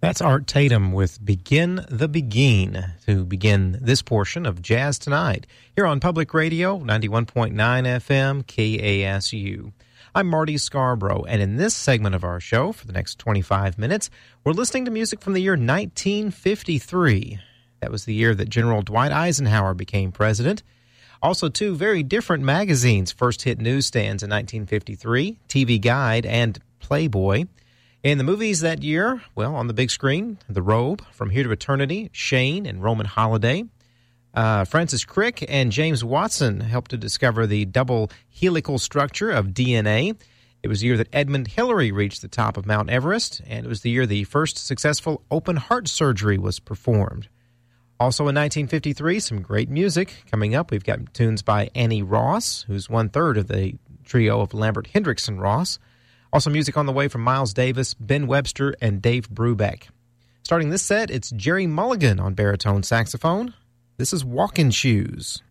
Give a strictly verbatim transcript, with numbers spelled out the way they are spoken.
That's Art Tatum with Begin the Begin to begin this portion of Jazz Tonight here on Public Radio, ninety-one point nine F M, K A S U. I'm Marty Scarborough, and in this segment of our show, for the next twenty-five minutes, we're listening to music from the year nineteen fifty-three. That was the year that General Dwight Eisenhower became president. Also, two very different magazines first hit newsstands in nineteen fifty-three, T V Guide and Playboy. In the movies that year, well, on the big screen, The Robe, From Here to Eternity, Shane, and Roman Holiday. Uh, Francis Crick and James Watson helped to discover the double helical structure of D N A. It was the year that Edmund Hillary reached the top of Mount Everest, and it was the year the first successful open heart surgery was performed. Also in nineteen fifty-three, some great music coming up. We've got tunes by Annie Ross, who's one-third of the trio of Lambert Hendrickson Ross. Also music on the way from Miles Davis, Ben Webster, and Dave Brubeck. Starting this set, it's Jerry Mulligan on baritone saxophone. This is Walking Shoes.